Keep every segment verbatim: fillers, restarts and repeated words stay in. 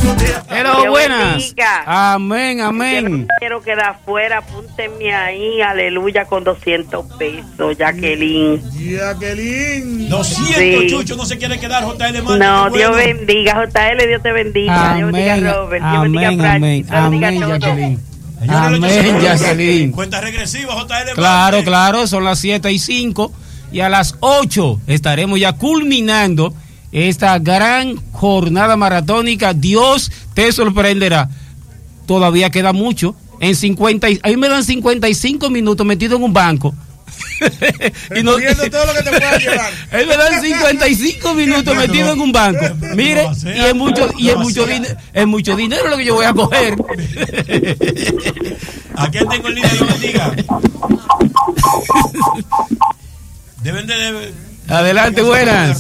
Hello, buenas. Amén, amén. Quiero quedar fuera, apúntenme ahí, aleluya, con doscientos pesos, Jacqueline. Jacqueline. doscientos, sí. Chucho, no se quiere quedar, J L. Marte. No, Dios bueno. bendiga, J L, Dios te bendiga. Amén, Dios bendiga, Robert. Dios amén, bendiga, Francis. amén, Dios bendiga amén, todo. Jacqueline. Señores, amén, Jacqueline. Cuenta regresiva, J L. Claro, claro, son las siete y cinco y a las ocho estaremos ya culminando esta gran jornada maratónica. Dios te sorprenderá. Todavía queda mucho. En cincuenta, ahí me dan cincuenta y cinco minutos metido en un banco. y no, todo lo que te pueda llevar. Ahí me dan cincuenta y cinco minutos metido en un banco. Mire, y es mucho, y es mucho dinero, es mucho dinero lo que yo voy a coger. ¿A quién tengo el línea? Dios bendiga. Deben de, de Adelante, buenas.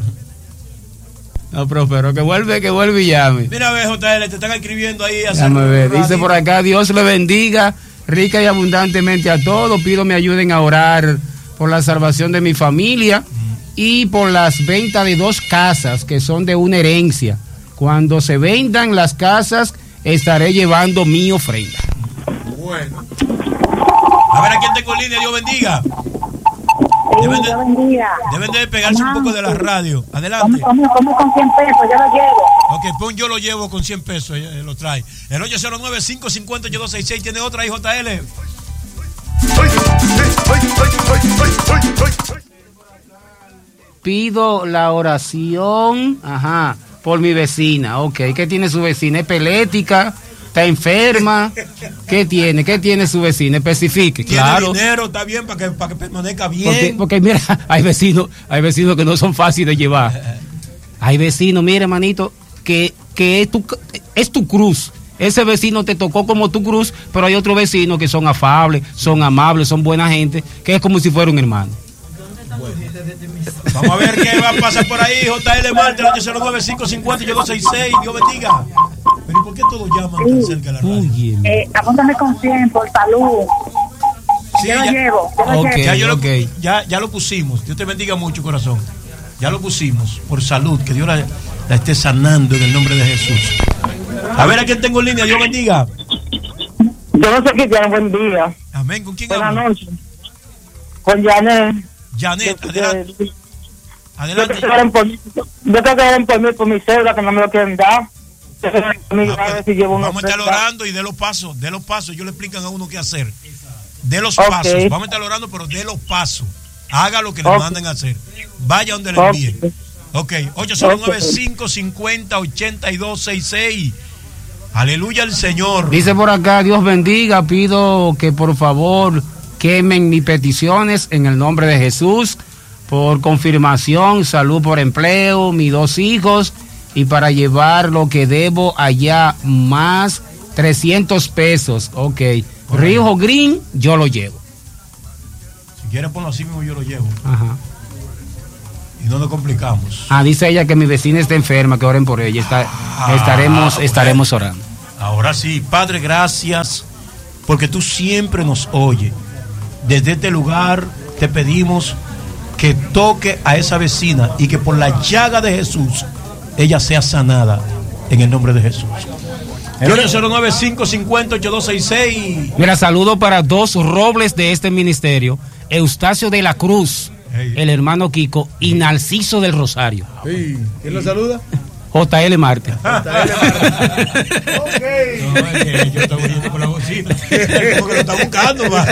No, pero que vuelve, que vuelve y llame. Mira, ve, J L, te están escribiendo ahí. Déjame ver, dice por acá, Dios le bendiga rica y abundantemente a todos. Pido me ayuden a orar por la salvación de mi familia y por las ventas de dos casas que son de una herencia. Cuando se vendan las casas, estaré llevando mi ofrenda. Bueno. A ver, ¿a quién tengo en línea? Dios bendiga. Deben de, deben de pegarse un poco de la radio. Adelante. ¿Cómo, cómo con cien pesos? Yo lo llevo. Ok, pues yo lo llevo con cien pesos. Ella lo trae. El ocho cero nueve, cinco cinco cero, ocho dos seis seis. ¿Tiene otra ahí, J L? Pido la oración, ajá, por mi vecina. Ok, ¿qué tiene su vecina? ¿Epilética? ¿Está enferma? ¿Qué tiene? ¿Qué tiene su vecina? Especifique. Tiene claro. dinero, está bien, para que, para que permanezca bien. Porque, porque mira, hay vecinos, hay vecinos que no son fáciles de llevar. Hay vecinos, mira, hermanito, que, que es tu, es tu cruz. Ese vecino te tocó como tu cruz, pero hay otros vecinos que son afables, son amables, son buena gente, que es como si fuera un hermano. Bueno. Vamos a ver qué va a pasar por ahí. J L Marte, ocho cero nueve, cinco cinco cero, ocho dos seis seis. Dios bendiga. Pero ¿y por qué todos llaman tan cerca de la radio? Eh, apúntame con cien por salud. Sí, yo ya, lo llevo. Yo lo okay, llevo. Ya, yo okay. lo, ya, ya lo pusimos. Dios te bendiga mucho, corazón. Ya lo pusimos por salud. Que Dios la, la esté sanando en el nombre de Jesús. A ver a quién tengo en línea. Dios bendiga. Yo no sé qué tiene. Buen día. Amén. ¿Con quién Buenas hablo? noches. Con Janet. Janet, yo, adelante. Yo, adelante. Yo tengo que ver por mí, por mi cédula, que no me lo quieren dar. Ah, pues, si llevo vamos a estar orando y de los pasos, de los pasos, ellos le explican a uno qué hacer. De los okay. pasos, vamos a estar orando, pero de los pasos. Haga lo que okay. le manden a hacer. Vaya donde le envíen. Ok, ocho cero nueve, cinco cinco cero, ocho dos seis seis. Aleluya al Señor. Dice por acá, Dios bendiga, pido que por favor quemen mis peticiones en el nombre de Jesús, por confirmación, salud por empleo, mis dos hijos, y para llevar lo que debo allá, más trescientos pesos. Ok, bueno. Río Green, yo lo llevo. Si quieres ponlo así mismo, yo lo llevo. Ajá. Y no nos complicamos. Ah, dice ella que mi vecina está enferma, que oren por ella. Está, ah, estaremos, bueno. estaremos orando. Ahora sí, Padre, gracias, porque tú siempre nos oyes. Desde este lugar te pedimos que toque a esa vecina y que por la llaga de Jesús ella sea sanada en el nombre de Jesús. El ocho cero nueve, cinco cinco cero, ocho dos seis seis. Mira, saludo para dos robles de este ministerio: Eustacio de la Cruz, hey. el hermano Kiko, y Narciso del Rosario. Sí. ¿Quién lo saluda? J L Marte. J L Marte. Ok. No, es que yo estaba oyendo por la bocina. Porque lo está buscando, va.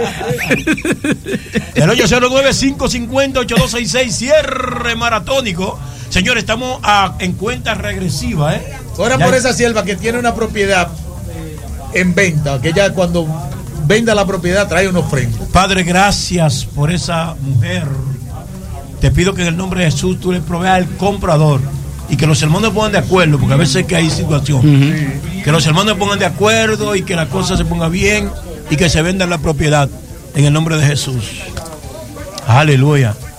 El ocho cero nueve, cinco cinco cero, ocho dos seis seis. Cierre maratónico. Señores, estamos a, en cuenta regresiva, ¿eh? Ora por esa sierva que tiene una propiedad en venta, que ella cuando venda la propiedad trae una ofrenda. Padre, gracias por esa mujer. Te pido que en el nombre de Jesús tú le proveas al comprador y que los hermanos se pongan de acuerdo, porque a veces que hay situación. Uh-huh. Que los hermanos se pongan de acuerdo y que la cosa se ponga bien y que se venda la propiedad en el nombre de Jesús. Aleluya.